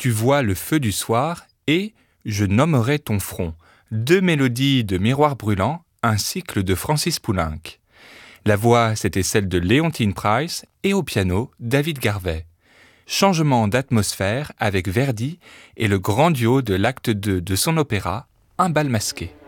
Tu vois le feu du soir et Je nommerai ton front. 2 mélodies de Miroir brûlant, un cycle de Francis Poulenc. La voix, c'était celle de Leontine Price et au piano, David Garvey. Changement d'atmosphère avec Verdi et le grand duo de l'acte 2 de son opéra, Un bal masqué.